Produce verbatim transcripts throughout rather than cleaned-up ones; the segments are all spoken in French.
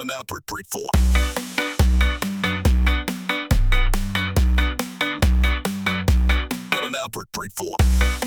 an outward grateful. But an outward grateful.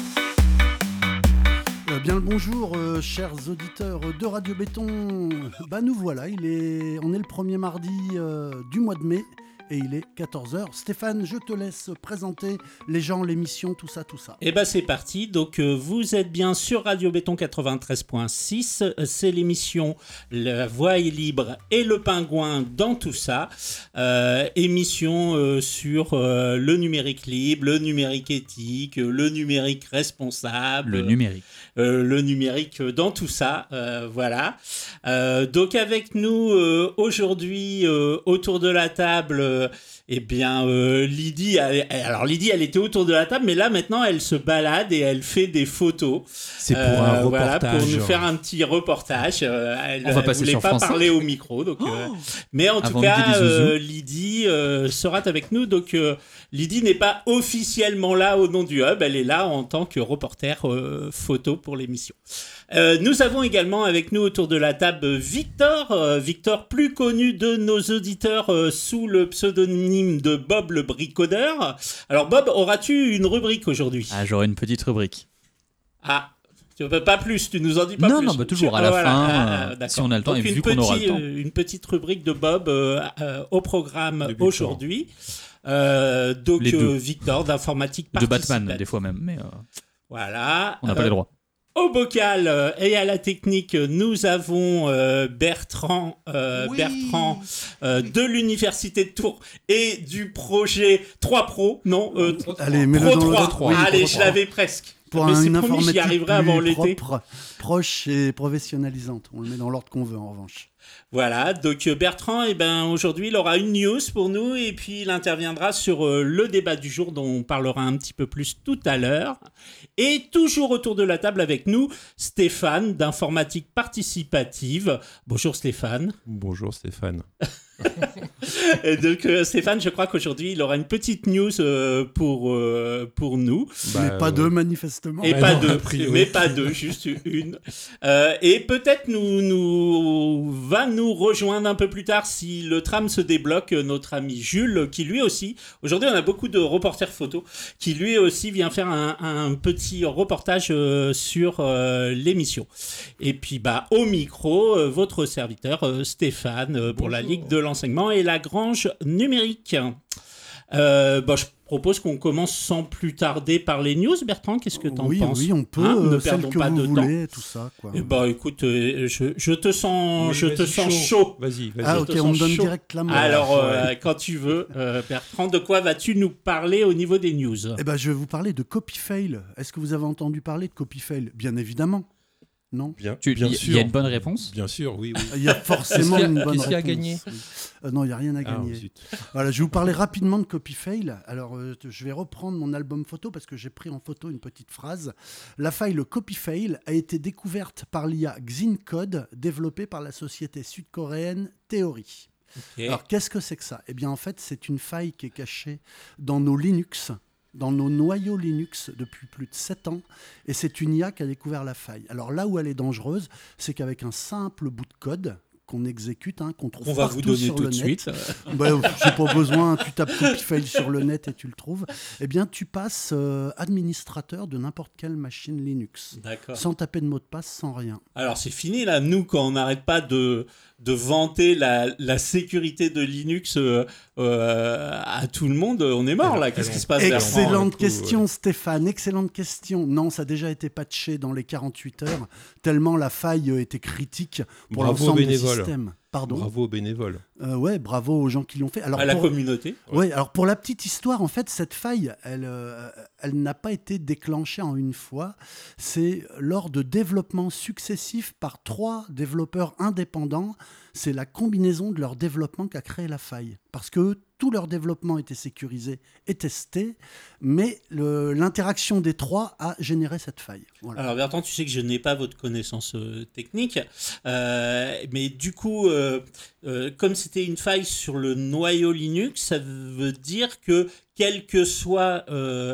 Euh, bien le bonjour, euh, chers auditeurs de Radio Béton. Bah nous voilà, il est, on est le premier mardi euh, du mois de mai et il est quatorze heures. Stéphane, je te laisse présenter les gens, l'émission, tout ça, tout ça. Et bah c'est parti, donc euh, vous êtes bien sur Radio Béton quatre-vingt-treize point six, c'est l'émission La Voix est libre et le pingouin dans tout ça, euh, émission euh, sur euh, le numérique libre, le numérique éthique, le numérique responsable. Le numérique. Euh, le numérique dans tout ça, euh, voilà. Euh, donc avec nous euh, aujourd'hui euh, autour de la table, euh, eh bien euh, Lydie, elle, alors Lydie, elle était autour de la table, mais là maintenant elle se balade et elle fait des photos. C'est pour euh, un reportage. Voilà, pour nous faire un petit reportage. Euh, elle On va ne passer voulait sur pas France parler cinq. au micro, donc. Oh euh, mais en Avant tout cas, Midi des Zouzous. euh, Lydie euh, sera avec nous. Donc euh, Lydie n'est pas officiellement là au nom du Hub, elle est là en tant que reporter euh, photo pour l'émission. Euh, nous avons également avec nous autour de la table Victor, euh, Victor plus connu de nos auditeurs euh, sous le pseudonyme de Bob le bricoleur. Alors Bob, auras-tu une rubrique aujourd'hui ? Ah, j'aurai une petite rubrique. Ah, tu ne peux pas plus, tu nous en dis pas non, plus. non, bah toujours Tu- à la ah, voilà. fin, Ah, euh, d'accord. si on a le temps, Donc, et une vu qu'on aura le petit- temps. euh, Une petite rubrique de Bob euh, euh, au programme Débutant. aujourd'hui. Euh, donc Les deux. euh, Victor d'informatique De Batman, participative. des fois même, mais euh, Voilà. on n'a pas Euh, les droits. Au bocal euh, et à la technique, nous avons euh, Bertrand, euh, Oui. Bertrand euh, de l'université de Tours et du projet trois Pro. Non, euh, Allez, mets-le Pro dans le trois. trois. Oui, Allez, Pro je trois. l'avais presque. Pour Mais un- c'est une promis, j'y informatique arriverai avant plus l'été. propre, proche et professionnalisante. On le met dans l'ordre qu'on veut en revanche. Voilà, donc euh, Bertrand, eh ben, aujourd'hui, il aura une news pour nous et puis il interviendra sur euh, le débat du jour dont on parlera un petit peu plus tout à l'heure. Et toujours autour de la table avec nous, Stéphane d'Informatique Participative. Bonjour Stéphane. Bonjour Stéphane. Et donc euh, Stéphane, je crois qu'aujourd'hui, il aura une petite news euh, pour, euh, pour nous. mais Bah, pas euh, deux, manifestement. Et Bah pas non, deux, a priori. mais pas deux, juste une. Euh, et peut-être nous, nous va nous rejoindre un peu plus tard si le tram se débloque, notre ami Jules, qui lui aussi, aujourd'hui on a beaucoup de reporters photos, qui lui aussi vient faire un, un petit reportage euh, sur euh, l'émission. Et puis bah au micro, euh, votre serviteur euh, Stéphane euh, pour la Bonjour. Ligue de l'enseignement et la Grange numérique. Euh, bah, je propose qu'on commence sans plus tarder par les news. Bertrand, qu'est-ce que t'en oui, penses ? oui, on peut. Hein, ne euh, celle perdons que pas vous de temps. voulez, tout ça, quoi. Eh bah écoute, euh, je, je te sens, Oui, je te vas-y, sens chaud. Vas-y, vas-y. Ah, je ok, te on me sens donne chaud. direct la main. Alors, euh, quand tu veux, euh, Bertrand, de quoi vas-tu nous parler au niveau des news ? Eh ben, je vais vous parler de Copyfail. Est-ce que vous avez entendu parler de Copyfail ? Bien évidemment. Non ? Bien, Tu- bien Il y, sûr. il y a une bonne réponse. Bien sûr, oui, oui. Il y a forcément Qu'est-ce qu'il y a- une bonne qu'est-ce qu'il y a à réponse. gagner Oui. Euh, Non, il n'y a rien à Ah, gagner. zut. Voilà, je vais vous parler rapidement de Copyfail. Alors, euh, je vais reprendre mon album photo parce que j'ai pris en photo une petite phrase. La faille Copyfail a été découverte par l'I A Xincode, développée par la société sud-coréenne Theory. Alors, qu'est-ce que c'est que ça ? Eh bien, en fait, c'est une faille qui est cachée dans nos Linux, dans nos noyaux Linux depuis plus de sept ans, et c'est une I A qui a découvert la faille. Alors là où elle est dangereuse, c'est qu'avec un simple bout de code qu'on exécute, hein, qu'on trouve On va partout vous donner sur tout le de net, suite. bah, j'ai pas besoin, tu tapes Copyfail sur le net et tu le trouves, eh bien tu passes euh, administrateur de n'importe quelle machine Linux, D'accord. sans taper de mot de passe, sans rien. Alors c'est fini là, nous quand on n'arrête pas de, de vanter la, la sécurité de Linux euh, euh, à tout le monde, on est mort là. Qu'est-ce qui se passe Bertrand ? Excellente coup, question, Stéphane. Excellente question. Non, ça a déjà été patché dans les quarante-huit heures, tellement la faille euh, était critique pour Bravo aux l'ensemble des bénévoles. systèmes. Pardon. Bravo aux bénévoles. Euh, ouais, bravo aux gens qui l'ont fait. Alors À la pour- communauté. Oui, alors pour la petite histoire, en fait, cette faille, elle, euh, elle n'a pas été déclenchée en une fois. C'est lors de développements successifs par trois développeurs indépendants. C'est la combinaison de leur développement qui a créé la faille. Parce que tout leur développement était sécurisé et testé, mais le- l'interaction des trois a généré cette faille. Voilà. Alors Bertrand, tu sais que je n'ai pas votre connaissance euh, technique, euh, mais du coup, euh, euh, comme c'était une faille sur le noyau Linux, ça veut dire que quel que soit euh,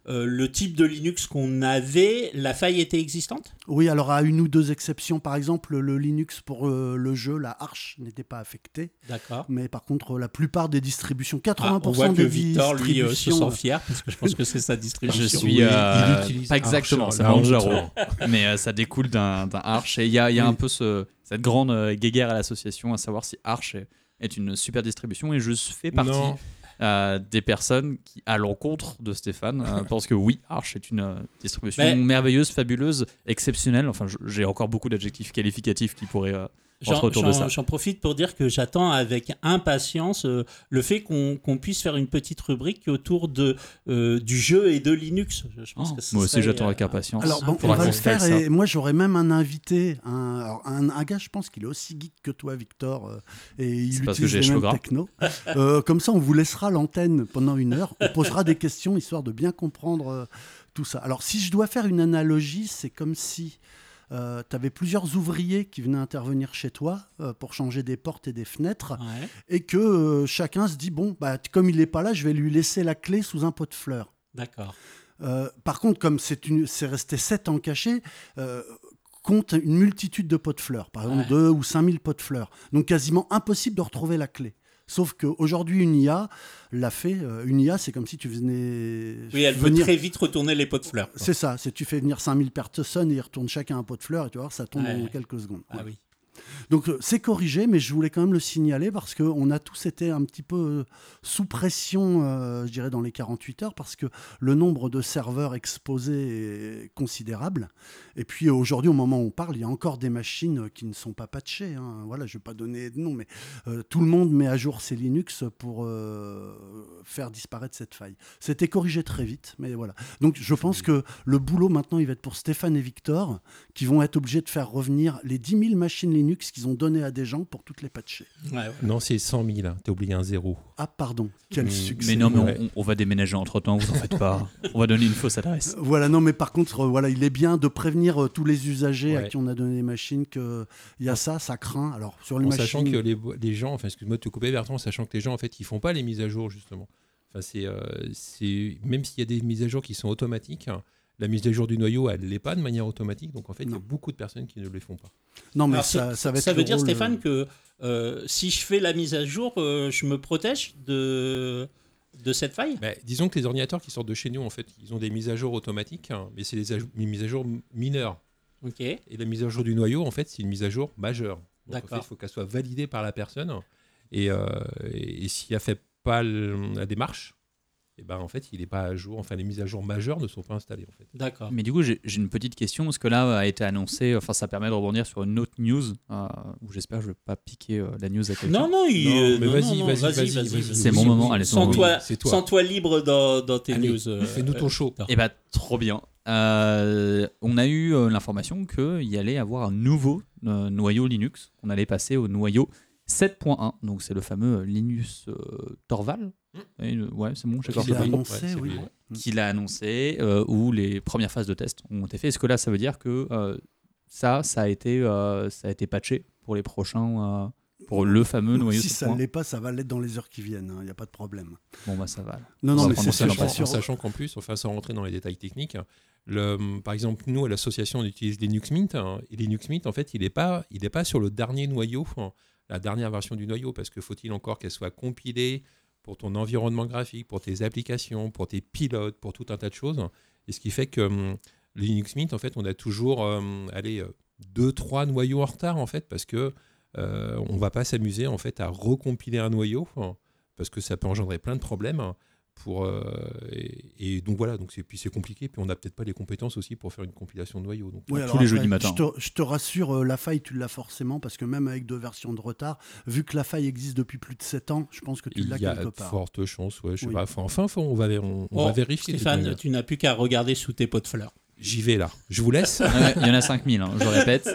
euh, le type de Linux qu'on avait, la faille était existante ? Oui, alors à une ou deux exceptions, par exemple, le Linux pour euh, le jeu, la Arch, n'était pas affecté. D'accord. Mais par contre, la plupart des distributions, Ah, quatre-vingts pour on cent voit que des Victor, lui, distributions... euh, se sent fier, parce que je pense que c'est sa distribution. Je suis Oui, euh, il utilise pas exactement, Arch, c'est la honte. Manjaro, mais euh, ça découle d'un, d'un Arch et il y a, il y a Oui. un peu ce, cette grande euh, guéguerre à l'association à savoir si Arch est, est une super distribution et je fais partie Non. euh, des personnes qui, à l'encontre de Stéphane, euh, pensent que oui, Arch est une euh, distribution Mais- merveilleuse, fabuleuse, exceptionnelle. Enfin, je- j'ai encore beaucoup d'adjectifs qualificatifs qui pourraient euh, J'en, rentrer autour de j'en- ça. j'en profite pour dire que j'attends avec impatience euh, le fait qu'on, qu'on puisse faire une petite rubrique autour de, euh, du jeu et de Linux. Je, je pense Oh, que ce moi aussi, serait, j'attends euh, avec impatience. Alors bon, on Faudra va qu'on le se cale faire ça. et moi j'aurais même un invité, un, alors, un, un gars je pense qu'il est aussi geek que toi Victor euh, et il C'est parce que utilise j'ai les les mêmes cheveux gras. technos. Euh, comme ça on vous laissera l'antenne pendant une heure, on posera des questions histoire de bien comprendre euh, tout ça. Alors si je dois faire une analogie, c'est comme si euh, tu avais plusieurs ouvriers qui venaient intervenir chez toi euh, pour changer des portes et des fenêtres Ouais, et que euh, chacun se dit bon bah comme il n'est pas là je vais lui laisser la clé sous un pot de fleurs. d'accord. Euh, par contre, comme c'est, une, c'est resté sept ans cachés, euh, compte une multitude de pots de fleurs, par exemple Ouais. deux ou cinq mille pots de fleurs. Donc quasiment impossible de retrouver la clé. Sauf qu'aujourd'hui, une I A l'a fait. Euh, une I A, c'est comme si tu venais Oui, elle peut venir... très vite retourner les pots de fleurs. quoi. C'est ça, c'est tu fais venir cinq mille personnes et ils retournent chacun un pot de fleurs et tu vas voir, ça tombe Ouais. en quelques secondes. Ah Ouais. oui. Donc euh, c'est corrigé, mais je voulais quand même le signaler parce qu'on a tous été un petit peu euh, sous pression, euh, je dirais, dans les quarante-huit heures, parce que le nombre de serveurs exposés est considérable. Et puis euh, aujourd'hui, au moment où on parle, il y a encore des machines euh, qui ne sont pas patchées. Hein. Voilà, je ne vais pas donner de nom, mais euh, tout le monde met à jour ses Linux pour euh, faire disparaître cette faille. C'était corrigé très vite, mais voilà. Donc je pense que le boulot maintenant, il va être pour Stéphane et Victor, qui vont être obligés de faire revenir les dix mille machines Linux qu'ils ont donné à des gens pour toutes les patcher. Ouais, ouais. Non, c'est cent mille. T'as oublié un zéro. Ah pardon, quel Mm, succès. Mais non, mais Ouais. on, on va déménager entre temps, vous en faites pas. On va donner une fausse adresse. Voilà, non, mais par contre, euh, voilà, il est bien de prévenir euh, tous les usagers à Ouais. qui on a donné les machines qu'il y a ça, ça craint. Alors, sur les En machines... sachant que les, les gens, enfin, excuse-moi de te couper, Bertrand, en sachant que les gens, en fait, ils font pas les mises à jour, justement. Enfin, c'est, euh, c'est, même s'il y a des mises à jour qui sont automatiques, hein, la mise à jour du noyau, elle l'est pas de manière automatique. Donc, en fait, il y a Non. beaucoup de personnes qui ne le font pas. Non, mais Alors, ça, c'est- ça va être ça le veut dire, rôle, Stéphane, euh, que euh, si je fais la mise à jour, euh, je me protège de, de cette faille ? Bah, disons que les ordinateurs qui sortent de chez nous, en fait, ils ont des mises à jour automatiques, hein, mais c'est des, aj- des mises à jour mineures. Ok. Et la mise à jour du noyau, en fait, c'est une mise à jour majeure. Donc, en D'accord. fait, il faut qu'elle soit validée par la personne. Et, euh, et, et si elle ne fait pas le- la démarche, et ben, en fait, il n'est pas à jour. Enfin, les mises à jour majeures ne sont pas installées, en fait. D'accord. Mais du coup, j'ai, j'ai une petite question, parce que là a été annoncé, enfin ça permet de rebondir sur une autre news, euh, où j'espère que je ne vais pas piquer euh, la news à quelqu'un. Non, non, il, Non, euh, mais non, vas-y, non, non, vas-y, vas-y, vas-y, vas-y, vas-y. vas-y. C'est mon moment, allez, c'est mon Sens-toi, moment. C'est toi. sens-toi libre dans, dans tes Allez, news. euh, fais-nous ton show. Victor. Eh bah, trop bien. Euh, on a eu euh, l'information qu'il y allait avoir un nouveau euh, noyau Linux. On allait passer au noyau sept point un. Donc, c'est le fameux Linus euh, Torvald. Et, euh, ouais, c'est bon, j'ai Qui encore l'a compris. annoncé, Ouais, c'est oui. lui, ouais. Qui l'a annoncé, euh, où les premières phases de test ont été faites. Est-ce que là, ça veut dire que euh, ça, ça a été, euh, ça a été patché pour les prochains, euh, pour le fameux noyau Si sept ça point ne un? l'est pas, ça va l'être dans les heures qui viennent. Il n'y a pas de problème. Bon, bah, ça va. Non, On non, va mais prendre c'est ça sûr, dans en, c'est pas en sûr. sachant qu'en plus, enfin, sans rentrer dans les détails techniques, le, par exemple, nous, à l'association, on utilise Linux Mint. Hein, et Linux Mint, en fait, il n'est pas, il est pas sur le dernier noyau, hein, la dernière version du noyau, parce que faut-il encore qu'elle soit compilée pour ton environnement graphique, pour tes applications, pour tes pilotes, pour tout un tas de choses. Et ce qui fait que hum, Linux Mint, en fait, on a toujours hum, allez, euh, deux, trois noyaux en retard, en fait, parce que euh, on ne va pas s'amuser, en fait, à recompiler un noyau, hein, parce que ça peut engendrer plein de problèmes. Pour, euh, et, et donc voilà, donc c'est, puis c'est compliqué, puis on n'a peut-être pas les compétences aussi pour faire une compilation de noyau. Donc, Oui, tous alors les après, jeudis matins. Je te, je te rassure, euh, la faille, tu l'as forcément, parce que même avec deux versions de retard, vu que la faille existe depuis plus de sept ans, je pense que tu il l'as y a quelque de part. fortes chances, ouais, je sais Oui. pas. Enfin, enfin, faut- on va, on, on Oh, va vérifier. de toute Stéphane, manière. tu n'as plus qu'à regarder sous tes pots de fleurs. J'y vais là. Je vous laisse. Ouais, il y en a cinq mille, hein, je répète.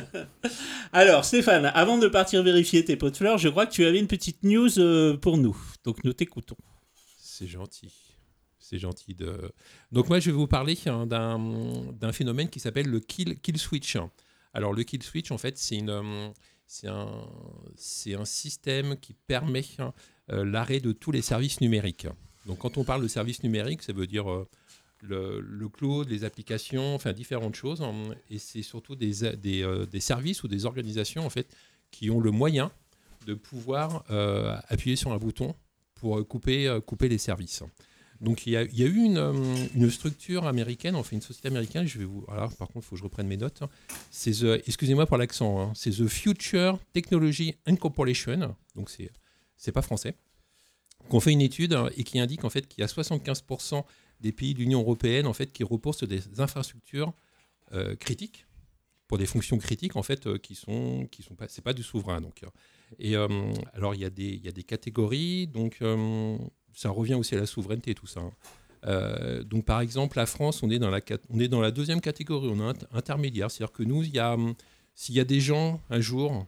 Alors, Stéphane, avant de partir vérifier tes pots de fleurs, je crois que tu avais une petite news euh, pour nous. Donc, nous t'écoutons. C'est gentil. C'est gentil de. Donc moi, je vais vous parler hein, d'un, d'un phénomène qui s'appelle le kill, kill switch. Alors le kill switch, en fait, c'est une, euh, c'est un, c'est un système qui permet euh, l'arrêt de tous les services numériques. Donc quand on parle de services numériques, ça veut dire euh, le, le cloud, les applications, enfin différentes choses. Hein, et c'est surtout des, des, euh, des services ou des organisations en fait, qui ont le moyen de pouvoir euh, appuyer sur un bouton pour couper, euh, couper les services. Donc il y a, il y a eu une, une structure américaine, enfin une société américaine, je vais vous, alors, par contre il faut que je reprenne mes notes, c'est the, excusez-moi pour l'accent, hein, c'est The Future Technology Incorporation, donc c'est, c'est pas français, qu'on fait une étude et qui indique en fait qu'il y a soixante-quinze pour cent des pays de l'Union européenne en fait, qui reposent sur des infrastructures euh, critiques, pour des fonctions critiques en fait, euh, qui sont, qui sont pas, c'est pas du souverain. Donc. Et euh, alors il y a des, il y a des catégories, donc... Euh, ça revient aussi à la souveraineté et tout ça. Hein. Euh, donc par exemple, la France, on est dans la, on est dans la deuxième catégorie, on est intermédiaire. C'est-à-dire que nous, il y a, s'il y a des gens, un jour,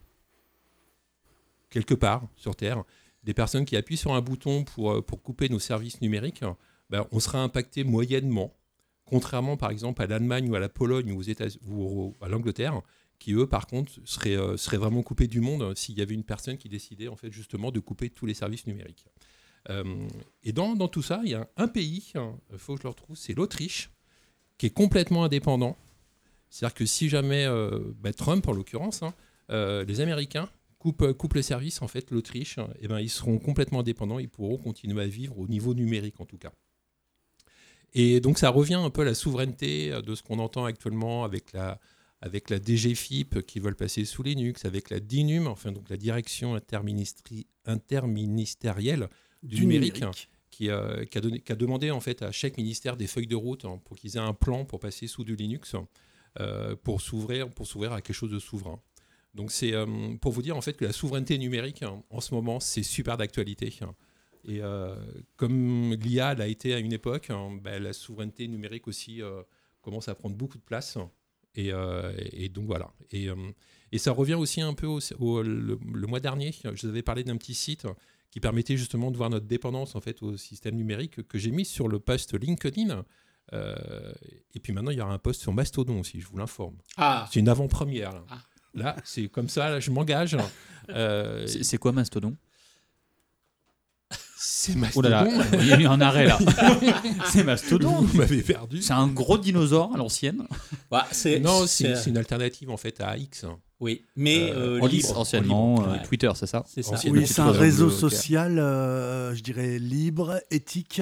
quelque part sur Terre, des personnes qui appuient sur un bouton pour, pour couper nos services numériques, ben, on sera impacté moyennement, contrairement par exemple à l'Allemagne ou à la Pologne ou, aux États, ou à l'Angleterre, qui eux, par contre, seraient, euh, seraient vraiment coupés du monde s'il y avait une personne qui décidait en fait, justement de couper tous les services numériques. Euh, et dans, dans tout ça, il y a un pays, il hein, faut que je le retrouve, c'est l'Autriche, qui est complètement indépendant. C'est-à-dire que si jamais euh, bah Trump, en l'occurrence, hein, euh, les Américains coupent, coupent les services, en fait, l'Autriche, eh ben, ils seront complètement indépendants, ils pourront continuer à vivre au niveau numérique, en tout cas. Et donc, ça revient un peu à la souveraineté de ce qu'on entend actuellement avec la, avec la D G F I P qui veulent passer sous Linux, avec la D I N U M, enfin, donc la Direction interministri- interministérielle du, du numérique, numérique. Qui, euh, qui, a donné, qui a demandé en fait, à chaque ministère des feuilles de route hein, pour qu'ils aient un plan pour passer sous du Linux, euh, pour, s'ouvrir, pour s'ouvrir à quelque chose de souverain. Donc c'est euh, pour vous dire en fait, que la souveraineté numérique, hein, en ce moment, c'est super d'actualité. Hein. Et euh, comme l'I A l'a été à une époque, hein, bah, la souveraineté numérique aussi euh, commence à prendre beaucoup de place. Et, euh, et donc voilà. Et, euh, et ça revient aussi un peu au, au, le, le mois dernier, je vous avais parlé d'un petit site qui permettait justement de voir notre dépendance en fait, au système numérique que j'ai mis sur le post LinkedIn. Euh, et puis maintenant, il y aura un post sur Mastodon aussi, je vous l'informe. Ah. C'est une avant-première. Là, ah. là c'est comme ça, là, je m'engage. Euh, c'est, c'est quoi Mastodon ? C'est Mastodon. Oh là là, il y a eu un arrêt là. C'est Mastodon. Vous m'avez perdu. C'est un gros dinosaure à l'ancienne. Bah, c'est, non, c'est, c'est, c'est une alternative en fait à X. Oui, mais euh, euh, libre. Anciennement, libre. Euh, Ouais. Twitter, c'est ça ? C'est ça. Oui, c'est un Twitter, réseau le- social, euh, je dirais, libre, éthique,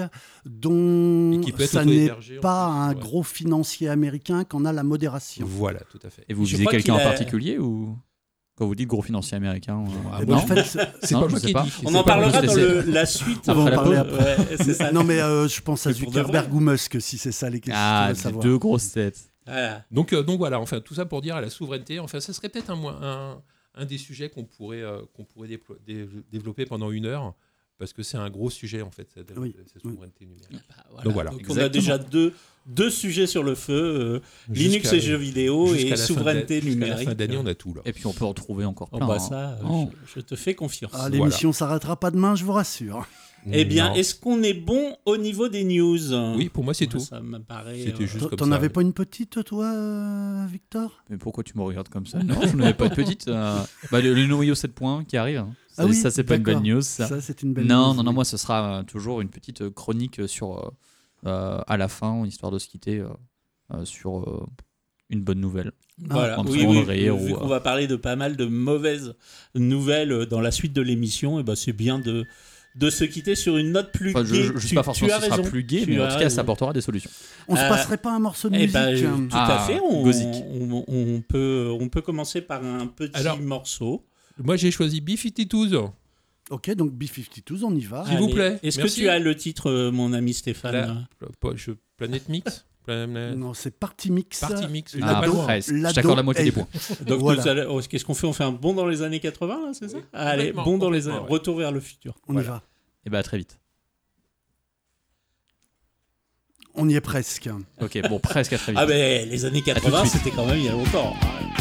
dont Et qui peut être ça n'est auto-hébergé, en pas plus, un ouais. gros financier américain qu'en a la modération. Voilà, tout à fait. Et vous Je visez crois quelqu'un en qu'il a- particulier ou quand vous dites gros financier américain euh, Ah, Eh bon, ben, non en fait, c'est- C'est Non, pas je moi sais qui ai pas. dit. On c'est en pas moi parlera qui ai dans dit. le, la suite. On va en après la parler pause. Ouais, c'est ça. non, mais euh, je pense à Mais pour de Zuckerberg vrai. ou Musk, si c'est ça les questions Ah, que tu veux c'est savoir. deux grosses têtes. Voilà. Donc, euh, donc voilà, enfin, tout ça pour dire à la souveraineté, enfin, ça serait peut-être un, mo- un, un des sujets qu'on pourrait, euh, qu'on pourrait déplo- dé- développer pendant une heure, parce que c'est un gros sujet, en fait, cette, Oui, cette oui. souveraineté numérique. Bah, voilà. Donc voilà. Donc on a Exactement. déjà deux, deux sujets sur le feu, euh, Linux Jusqu'à- et jeux vidéo jusqu'à et la fin de- souveraineté jusqu'à numérique. la fin d'année, on a tout, là. Et puis on peut en trouver encore Oh, plein. bah hein. ça, euh, Oh. je, je te fais confiance. Ah, l'émission ne s'arrêtera pas demain, je vous rassure. Eh bien, Non. est-ce qu'on est bon au niveau des news ? Oui, pour moi, c'est Ouais, tout. Ça me paraît. C'était euh, juste T'en- comme T'en ça. avais pas une petite, toi, euh, Victor ? Mais pourquoi tu me regardes comme ça ? Non, je n'avais pas de petite. euh, Bah, le, le noyau sept points qui arrive. hein. Ça, Ah oui, ça, c'est pas une d'accord. bonne news. Ça. Ça, c'est une belle non, news, non, non, oui. moi, ce sera euh, toujours une petite euh, chronique sur, euh, euh, à la fin, histoire de se quitter euh, euh, sur euh, une bonne nouvelle. Voilà, entre oui, oui, André vu ou, qu'on euh, va parler de pas mal de mauvaises nouvelles dans la suite de l'émission, et ben c'est bien de, de se quitter sur une note plus Enfin, je gaie. je- je sais Tu- pas forcément tu as si ce sera raison. plus gai, Tu mais en as tout cas, raison. ça apportera des solutions. On se Euh, passerait pas un morceau de Eh musique ben, hein tout à Ah, fait. On, Gothic. on, on peut, on peut commencer par un petit Alors, morceau. Moi, j'ai choisi B cinquante-deux. Ok, donc B cinquante-deux, on y va. S'il vous Allez. plaît, Est-ce merci. que tu as le titre, euh, mon ami Stéphane La- Pas- je- Planète Mix Plan- Non, c'est Party Mix. Party Mix. L'ado- Ah, pas loin. presque. Je l'ado t'accorde la moitié est- des points. Donc, Voilà. nous allons- oh, qu'est-ce qu'on fait ? On fait un bond dans les années quatre-vingts, là, c'est ça ? Oui, Allez, complètement, bond dans les complètement, années. ouais. Retour vers le futur. On y Voilà. va. Et bah, à très vite. On y est presque. Ok, bon, presque à très vite. Ah ben les années quatre-vingts, suite. c'était quand même il y a longtemps. hein.